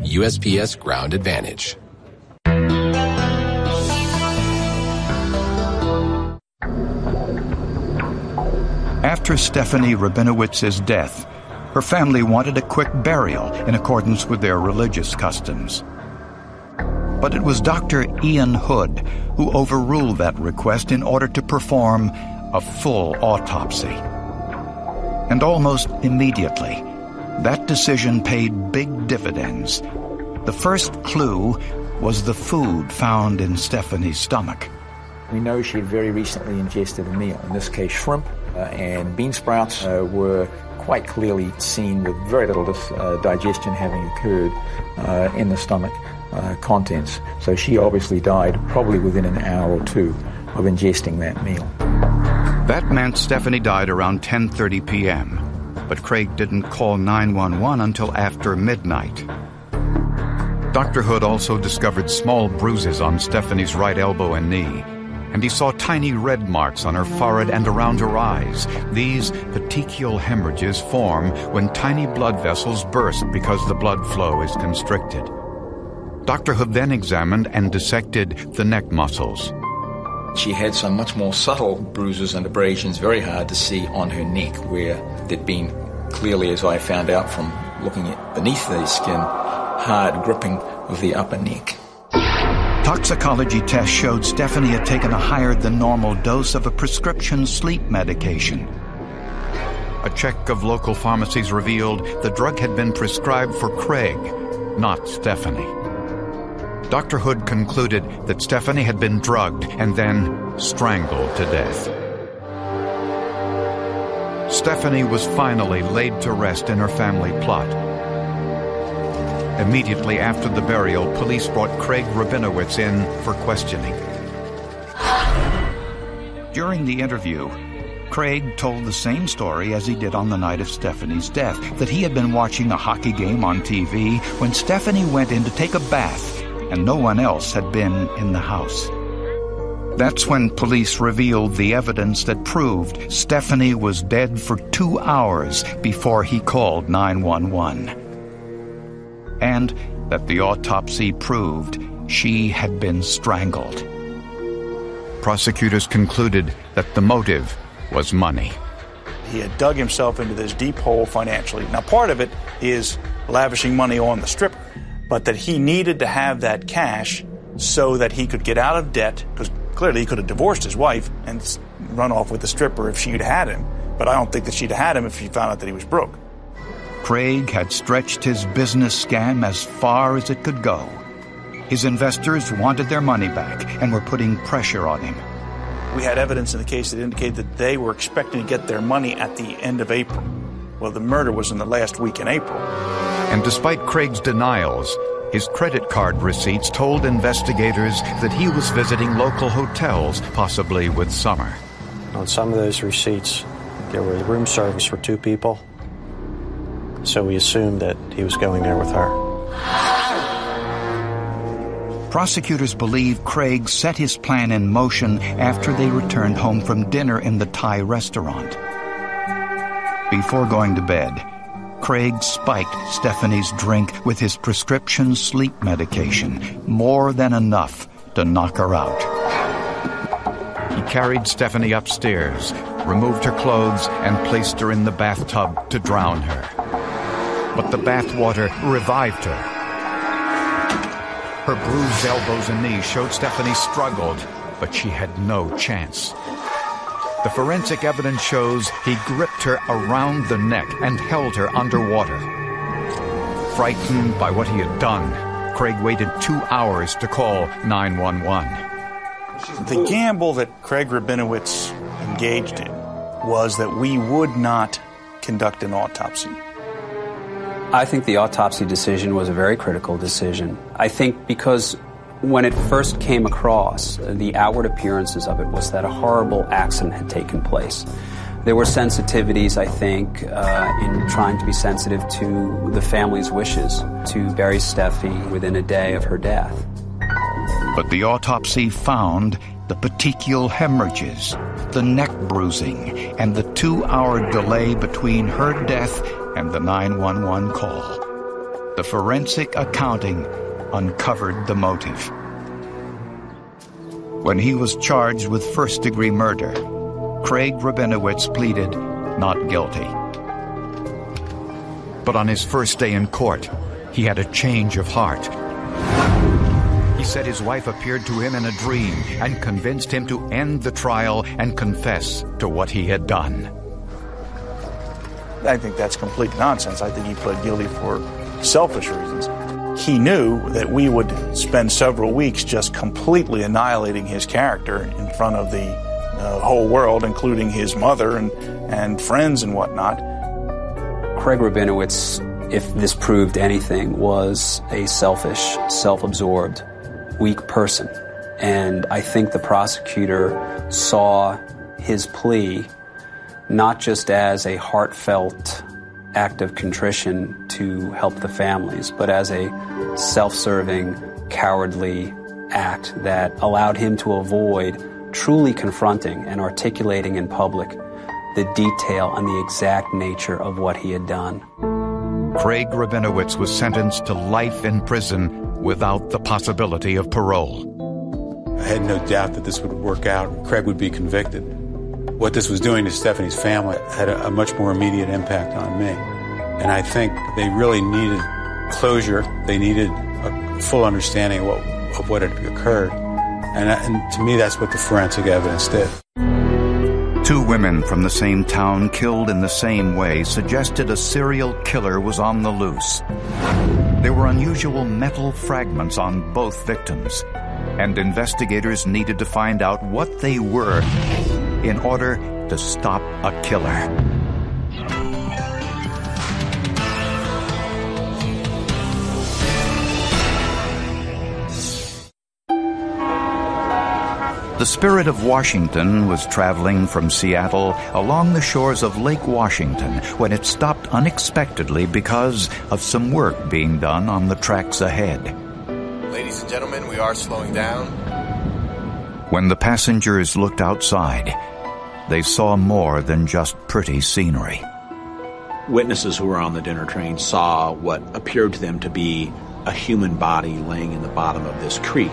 USPS Ground Advantage. After Stephanie Rabinowitz's death, her family wanted a quick burial in accordance with their religious customs. But it was Dr. Ian Hood who overruled that request in order to perform a full autopsy. And almost immediately, that decision paid big dividends. The first clue was the food found in Stephanie's stomach. We know she had very recently ingested a meal, in this case shrimp and bean sprouts were quite clearly seen with very little digestion having occurred in the stomach contents. So she obviously died probably within an hour or two of ingesting that meal. That meant Stephanie died around 10:30 p.m., but Craig didn't call 911 until after midnight. Dr. Hood also discovered small bruises on Stephanie's right elbow and knee, and he saw tiny red marks on her forehead and around her eyes. These petechial hemorrhages form when tiny blood vessels burst because the blood flow is constricted. Dr. Hood then examined and dissected the neck muscles. She had some much more subtle bruises and abrasions, very hard to see on her neck, where there'd been clearly, as I found out from looking at beneath the skin, hard gripping of the upper neck. Toxicology tests showed Stephanie had taken a higher than normal dose of a prescription sleep medication. A check of local pharmacies revealed the drug had been prescribed for Craig, not Stephanie. Dr. Hood concluded that Stephanie had been drugged and then strangled to death. Stephanie was finally laid to rest in her family plot. Immediately after the burial, police brought Craig Rabinowitz in for questioning. During the interview, Craig told the same story as he did on the night of Stephanie's death, that he had been watching a hockey game on TV when Stephanie went in to take a bath, and no one else had been in the house. That's when police revealed the evidence that proved Stephanie was dead for 2 hours before he called 911. And that the autopsy proved she had been strangled. Prosecutors concluded that the motive was money. He had dug himself into this deep hole financially. Now, part of it is lavishing money on the stripper, but that he needed to have that cash so that he could get out of debt, because clearly he could have divorced his wife and run off with the stripper if she'd had him. But I don't think that she'd had him if she found out that he was broke. Craig had stretched his business scam as far as it could go. His investors wanted their money back and were putting pressure on him. We had evidence in the case that indicated that they were expecting to get their money at the end of April. Well, the murder was in the last week in April. And despite Craig's denials, his credit card receipts told investigators that he was visiting local hotels, possibly with Summer. On some of those receipts, there was room service for 2 people. So we assumed that he was going there with her. Prosecutors believe Craig set his plan in motion after they returned home from dinner in the Thai restaurant. Before going to bed, Craig spiked Stephanie's drink with his prescription sleep medication, more than enough to knock her out. He carried Stephanie upstairs, removed her clothes, and placed her in the bathtub to drown her. But the bathwater revived her. Her bruised elbows and knees showed Stephanie struggled, but she had no chance. The forensic evidence shows he gripped her around the neck and held her underwater. Frightened by what he had done, Craig waited 2 hours to call 911. The gamble that Craig Rabinowitz engaged in was that we would not conduct an autopsy. I think the autopsy decision was a very critical decision. I think because when it first came across, the outward appearances of it was that a horrible accident had taken place. There were sensitivities, I think, in trying to be sensitive to the family's wishes to bury Steffi within a day of her death. But the autopsy found the petechial hemorrhages, the neck bruising, and the 2-hour delay between her death and the 911 call. The forensic accounting uncovered the motive. When he was charged with first-degree murder, Craig Rabinowitz pleaded not guilty. But on his first day in court, he had a change of heart. He said his wife appeared to him in a dream and convinced him to end the trial and confess to what he had done. I think that's complete nonsense. I think he pled guilty for selfish reasons. He knew that we would spend several weeks just completely annihilating his character in front of the whole world, including his mother and friends and whatnot. Craig Rabinowitz, if this proved anything, was a selfish, self-absorbed, weak person. And I think the prosecutor saw his plea not just as a heartfelt act of contrition to help the families, but as a self-serving, cowardly act that allowed him to avoid truly confronting and articulating in public the detail and the exact nature of what he had done. Craig Rabinowitz was sentenced to life in prison without the possibility of parole. I had no doubt that this would work out. Craig would be convicted. What this was doing to Stephanie's family had a much more immediate impact on me. And I think they really needed closure. They needed a full understanding of what had occurred. And to me, that's what the forensic evidence did. Two women from the same town killed in the same way suggested a serial killer was on the loose. There were unusual metal fragments on both victims, and investigators needed to find out what they were in order to stop a killer. The Spirit of Washington was traveling from Seattle along the shores of Lake Washington when it stopped unexpectedly because of some work being done on the tracks ahead. Ladies and gentlemen, we are slowing down. When the passengers looked outside, they saw more than just pretty scenery. Witnesses who were on the dinner train saw what appeared to them to be a human body laying in the bottom of this creek.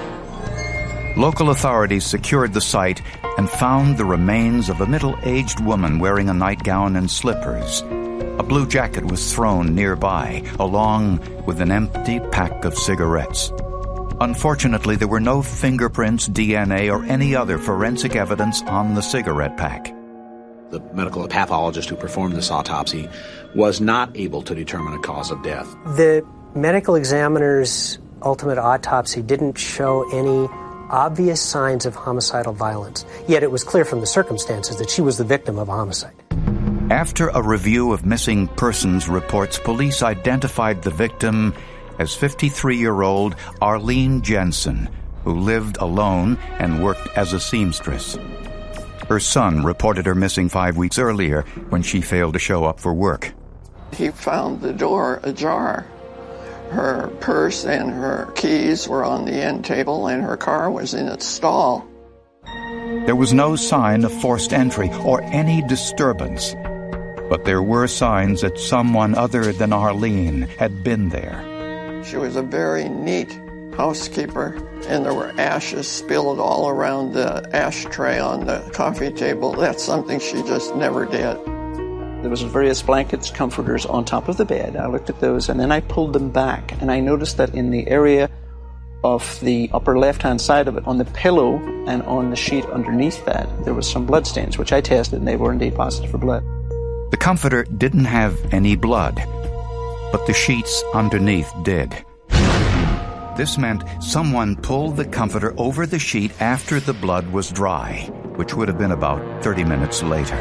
Local authorities secured the site and found the remains of a middle-aged woman wearing a nightgown and slippers. A blue jacket was thrown nearby, along with an empty pack of cigarettes. Unfortunately, there were no fingerprints, DNA, or any other forensic evidence on the cigarette pack. The medical pathologist who performed this autopsy was not able to determine a cause of death. The medical examiner's ultimate autopsy didn't show any obvious signs of homicidal violence, yet it was clear from the circumstances that she was the victim of a homicide. After a review of missing persons reports, police identified the victim as 53-year-old Arlene Jensen, who lived alone and worked as a seamstress. Her son reported her missing 5 weeks earlier when she failed to show up for work. He found the door ajar. Her purse and her keys were on the end table, and her car was in its stall. There was no sign of forced entry or any disturbance, but there were signs that someone other than Arlene had been there. She was a very neat housekeeper, and there were ashes spilled all around the ashtray on the coffee table. That's something she just never did. There was various blankets, comforters on top of the bed. I looked at those, and then I pulled them back, and I noticed that in the area of the upper left-hand side of it, on the pillow and on the sheet underneath that, there was some blood stains, which I tested, and they were indeed positive for blood. The comforter didn't have any blood, but the sheets underneath did. This meant someone pulled the comforter over the sheet after the blood was dry, which would have been about 30 minutes later.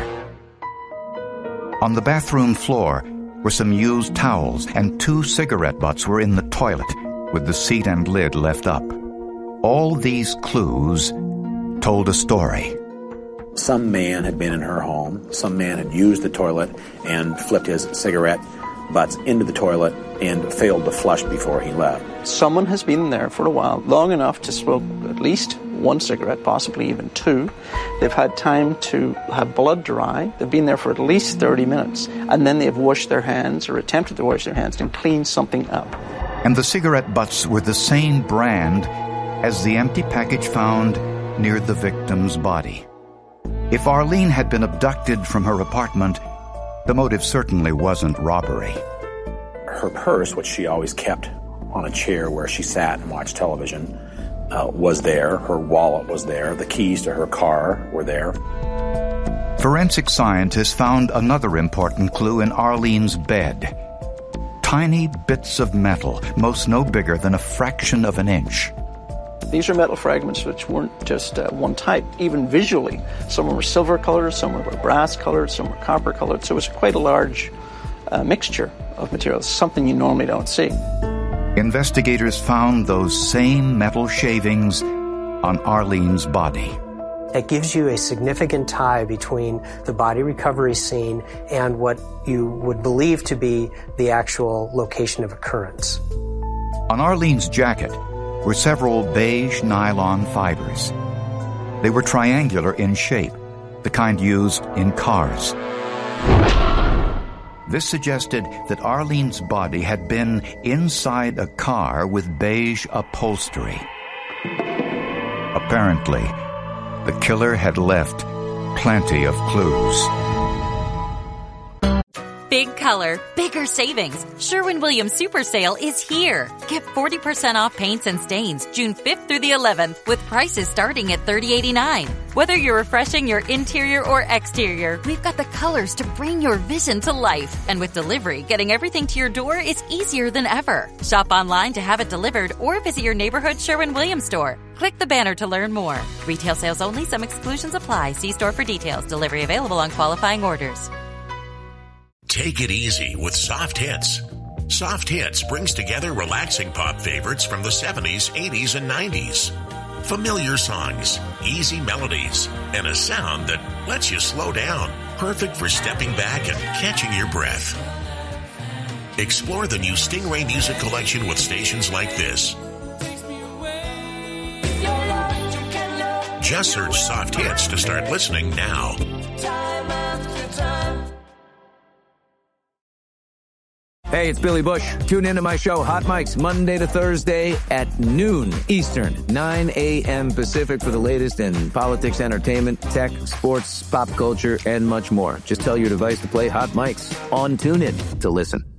On the bathroom floor were some used towels, and 2 cigarette butts were in the toilet, with the seat and lid left up. All these clues told a story. Some man had been in her home. Some man had used the toilet and flipped his cigarette butts into the toilet and failed to flush before he left. Someone has been there for a while, long enough to smoke at least one cigarette, possibly even two. They've had time to have blood dry. They've been there for at least 30 minutes. And then they've washed their hands or attempted to wash their hands and clean something up. And the cigarette butts were the same brand as the empty package found near the victim's body. If Arlene had been abducted from her apartment, the motive certainly wasn't robbery. Her purse, which she always kept on a chair where she sat and watched television, was there. Her wallet was there. The keys to her car were there. Forensic scientists found another important clue in Arlene's bed. Tiny bits of metal, most no bigger than a fraction of an inch. These are metal fragments which weren't just one type, even visually. Some were silver colored, some were brass colored, some were copper colored. So it was quite a large mixture of materials, something you normally don't see. Investigators found those same metal shavings on Arlene's body. It gives you a significant tie between the body recovery scene and what you would believe to be the actual location of occurrence. On Arlene's jacket were several beige nylon fibers. They were triangular in shape, the kind used in cars. This suggested that Arlene's body had been inside a car with beige upholstery. Apparently, the killer had left plenty of clues. Big color, bigger savings. Sherwin-Williams Super Sale is here. Get 40% off paints and stains June 5th through the 11th with prices starting at $30.89. Whether you're refreshing your interior or exterior, we've got the colors to bring your vision to life. And with delivery, getting everything to your door is easier than ever. Shop online to have it delivered or visit your neighborhood Sherwin-Williams store. Click the banner to learn more. Retail sales only. Some exclusions apply. See store for details. Delivery available on qualifying orders. Take it easy with Soft Hits. Soft Hits brings together relaxing pop favorites from the 70s, 80s, and 90s. Familiar songs, easy melodies, and a sound that lets you slow down. Perfect for stepping back and catching your breath. Explore the new Stingray Music Collection with stations like this. Just search Soft Hits to start listening now. Hey, it's Billy Bush. Tune into my show, Hot Mics, Monday to Thursday at noon Eastern, 9 a.m. Pacific for the latest in politics, entertainment, tech, sports, pop culture, and much more. Just tell your device to play Hot Mics on TuneIn to listen.